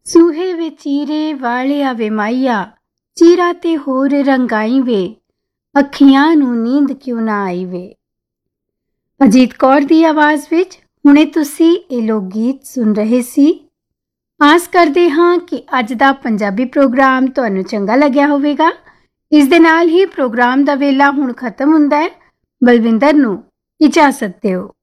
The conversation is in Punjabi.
सूहे वे चीरे वालिया वे माइया, चीरा ते होर रंगाई वे, अखियां नूं नींद क्यों ना आई वे। अजीत कौर दी आवाज़ विच हुणे तुसीं ਇਹ ਲੋਕ ਗੀਤ ਸੁਣ ਰਹੇ ਸੀ। ਆਸ ਕਰਦੇ ਹਾਂ ਕਿ ਅੱਜ ਦਾ ਪੰਜਾਬੀ ਪ੍ਰੋਗਰਾਮ ਤੁਹਾਨੂੰ ਚੰਗਾ ਲੱਗਿਆ ਹੋਵੇਗਾ। ਇਸ ਦੇ ਨਾਲ ਹੀ ਪ੍ਰੋਗਰਾਮ ਦਾ ਵੇਲਾ ਹੁਣ ਖਤਮ ਹੁੰਦਾ ਹੈ। ਬਲਵਿੰਦਰ ਨੂੰ ਇਜਾਜ਼ਤ ਦਿਓ।